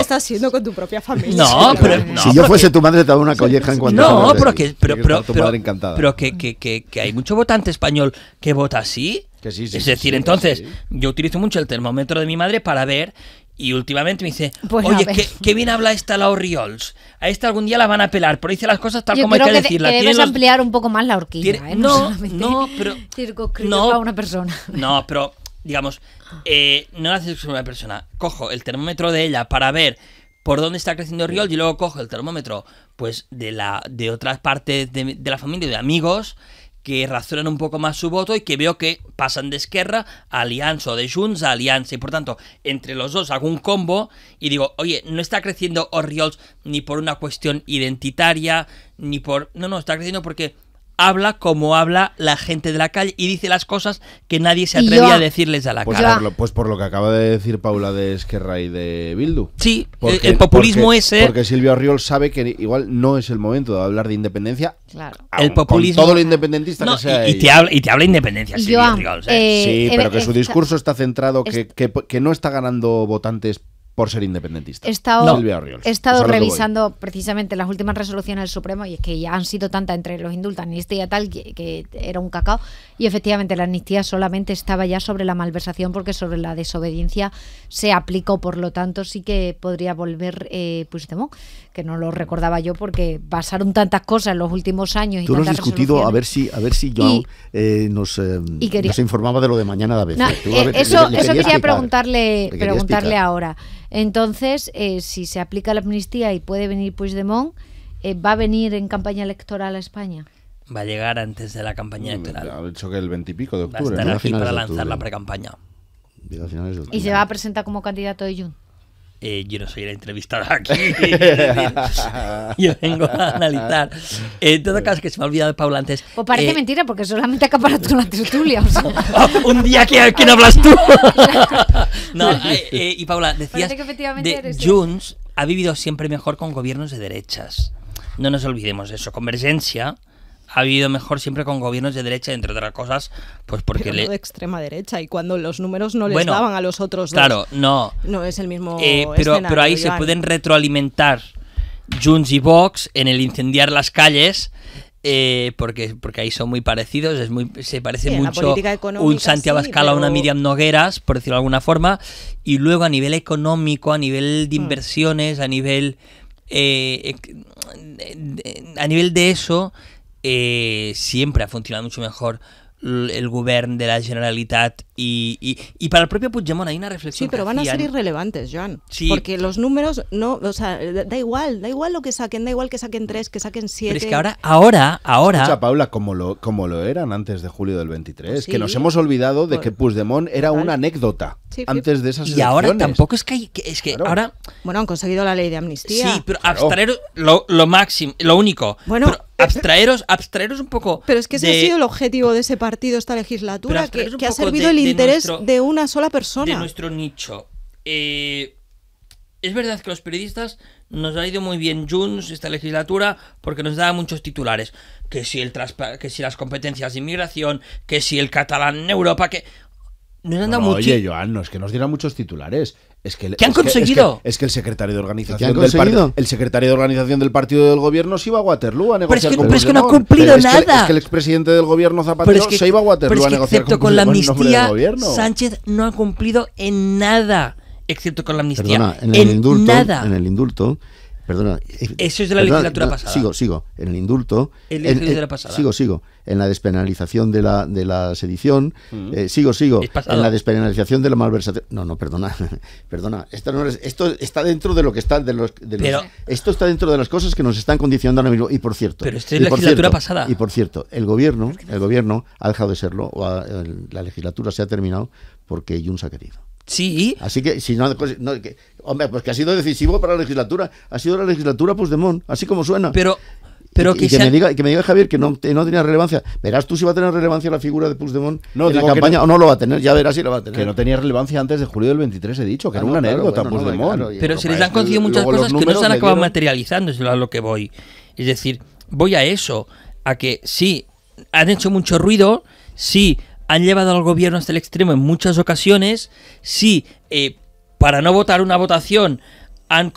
estás siendo con tu propia familia. No, pero no, si yo fuese tu madre te daba una colleja en cuanto no, a que hay mucho votante español que vota así. Que sí, Es decir, sí, entonces, sí. yo utilizo mucho el termómetro de mi madre para ver, y últimamente me dice, Pues oye, a ver. qué bien habla esta la Oriols. A esta algún día la van a pelar, pero dice las cosas tal Yo como hay creo que que decirlas. debes ampliar un poco más la horquilla, tiene- no no, solamente no, pero- circunscribirlo a una persona. No, pero, digamos, no lo haces con una persona. Cojo el termómetro de ella para ver por dónde está creciendo Oriols y luego cojo el termómetro pues de otras partes de la familia y de amigos que razonan un poco más su voto y que veo que pasan de Esquerra a Alianza o de Junts a Alianza, y por tanto entre los dos hago un combo y digo, oye, no está creciendo Oriols ni por una cuestión identitaria ni por... No, está creciendo porque habla como habla la gente de la calle y dice las cosas que nadie se Y atrevía yo- a decirles a la Pues, cara. por lo que acaba de decir Paula de Esquerra y de Bildu. Sí, el populismo ese... Porque Silvia Oriols sabe que igual no es el momento de hablar de independencia. Claro. El populismo... Con todo lo independentista No, que sea y te habla independencia, Y Silvia Joan, Oriols, Sí, pero que su discurso está centrado est- que no está ganando votantes por ser independentista. He estado, Silvia Oriols. he estado Eso es a lo que voy. revisando precisamente las últimas resoluciones del Supremo, y es que ya han sido tantas entre los indultos, amnistía y tal, que era un cacao, y efectivamente la amnistía solamente estaba ya sobre la malversación, porque sobre la desobediencia se aplicó, por lo tanto sí que podría volver Puigdemont, que no lo recordaba yo porque pasaron tantas cosas en los últimos años y Tú no has tantas discutido a ver si Joan nos informaba de lo de mañana de ABC. No, Tú, a ver, eso le quería explicar. preguntarle Le quería explicar. ahora. Entonces, si se aplica la amnistía y puede venir Puigdemont, ¿va a venir en campaña electoral a España? Va a llegar antes de la campaña electoral. Ha dicho que el 20 y pico de Va a octubre. estar ¿no? aquí Finales para de lanzar octubre. la precampaña. A finales de octubre. ¿Y se va a presentar como candidato de Junts? Yo no soy la entrevistada aquí. Yo vengo a analizar. En todo caso, que se me ha olvidado de Paula antes. Pues parece mentira, porque solamente acaparas tú la tertulia. O sea, Un día que no hablas tú. No, y Paula, decías Parece que efectivamente de eres Junts ha vivido siempre mejor con gobiernos de derechas. No nos olvidemos eso. Convergencia ha vivido mejor siempre con gobiernos de derecha, entre otras cosas, pues porque pero le... no de extrema derecha, y cuando los números no les Bueno, daban a los otros dos. Claro, no. No es el mismo Pero escenario, ahí se Joan. pueden retroalimentar Junts y Vox en el incendiar las calles, porque ahí son muy parecidos, se parece Sí, en la mucho política económica, un Santi Abascal a una pero- Miriam Nogueras, por decirlo de alguna forma, y luego a nivel económico, a nivel de inversiones, a nivel a nivel de eso, siempre ha funcionado mucho mejor el govern de la Generalitat y para el propio Puigdemont hay una reflexión. Sí, pero que van a ser hacían. irrelevantes, Joan. Sí. Porque los números no, o sea, da igual lo que saquen, da igual que saquen 3, que saquen 7. Pero es que ahora Escucha, Paula, como lo eran antes de julio del 23, Pues sí. que nos hemos olvidado de Pues- que Puigdemont era Total. una anécdota Sí, sí. antes de esas y elecciones. ahora tampoco es que Claro. ahora Bueno, han conseguido la ley de amnistía. sí, pero abstraer lo máximo, lo único. Bueno, pero abstraeros un poco. Pero es que ese de- ha sido el objetivo de ese partido esta Pero legislatura, abstraeros un que ha poco servido de- el de interés nuestro- de una sola persona. de nuestro nicho. Es verdad que los periodistas nos ha ido muy bien Junts esta legislatura porque nos daba muchos titulares. Que si que si las competencias de inmigración, que si el catalán en Europa, que nos han dado mucho. Oye, Joan, no es que nos dieran muchos titulares. Es que, ¿Qué han conseguido? Es que el secretario de ¿Qué organización han del conseguido? el secretario de organización del partido del gobierno se iba a Waterloo a negociar con pero es que no ha Puigdemont. cumplido Es que nada. Es que el expresidente del gobierno Zapatero se iba a Waterloo pero es a que negociar excepto con con la Puigdemont en nombre del amnistía, gobierno. Sánchez no ha cumplido en nada, excepto con la amnistía. Perdona, en en el indulto, perdona. Eso es de la legislatura pasada. Sigo. En el indulto. En la legislatura pasada. Sigo. En la despenalización de la sedición. Sigo. Es pasado. En la despenalización de la malversación. No, perdona. Perdona. Esto está dentro de lo que está. Esto está dentro de las cosas que nos están condicionando ahora mismo. Y por cierto. Pero esto es la legislatura pasada. Y por cierto, el gobierno ha dejado de serlo. La legislatura se ha terminado porque Junts ha querido. Sí. Así que, si hombre, pues que ha sido decisivo para la legislatura. Ha sido la legislatura Puigdemont, así como suena. Pero y que me diga Javier que no tenía relevancia. Verás tú si va a tener relevancia la figura de Puigdemont en la campaña o no lo va a tener. Ya verás si lo va a tener. Que no tenía relevancia antes de julio del 23, he dicho, que era una anécdota Puigdemont. Pero se les han concedido muchas cosas que no se han acabado materializando, es a lo que voy. Es decir, voy a eso, a que sí, han hecho mucho ruido, sí, han llevado al gobierno hasta el extremo en muchas ocasiones, sí, para no votar una votación han